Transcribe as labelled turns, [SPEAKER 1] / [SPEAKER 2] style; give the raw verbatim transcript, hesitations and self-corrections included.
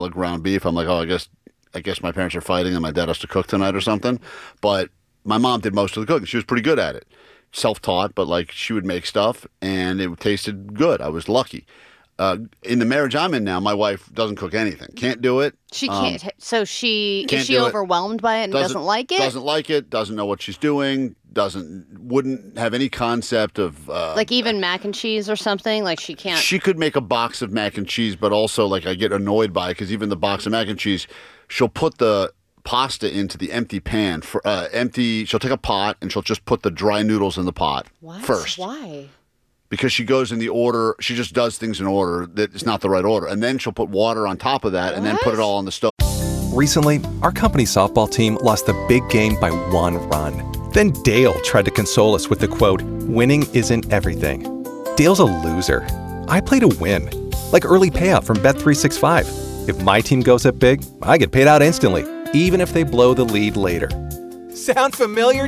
[SPEAKER 1] like ground beef. I'm like, oh, I guess I guess my parents are fighting and my dad has to cook tonight or something. But my mom did most of the cooking. She was pretty good at it. Self-taught, but like she would make stuff and it tasted good. I was lucky. Uh, in the marriage I'm in now, my wife doesn't cook anything. Can't do it.
[SPEAKER 2] She
[SPEAKER 1] Um,
[SPEAKER 2] can't. so she
[SPEAKER 1] can't
[SPEAKER 2] is she
[SPEAKER 1] do it.
[SPEAKER 2] overwhelmed by it and doesn't, like it?
[SPEAKER 1] Doesn't like it. Doesn't know what she's doing. Doesn't wouldn't have any concept of uh,
[SPEAKER 2] like even mac and cheese or something. Like she can't.
[SPEAKER 1] She could make a box of mac and cheese, but also like I get annoyed by it because even the box of mac and cheese, she'll put the pasta into the empty pan for uh, empty. She'll take a pot and she'll just put the dry noodles in the pot
[SPEAKER 2] What?
[SPEAKER 1] first.
[SPEAKER 2] Why?
[SPEAKER 1] Because she goes in the order, she just does things in order that it's not the right order. And then she'll put water on top of that
[SPEAKER 2] What?
[SPEAKER 1] and then put it all on the stove.
[SPEAKER 3] Recently, our company softball team lost the big game by one run. Then Dale tried to console us with the quote, "Winning isn't everything." Dale's a loser. I play to win. Like early payout from Bet three sixty-five. If my team goes up big, I get paid out instantly, even if they blow the lead later. Sound familiar,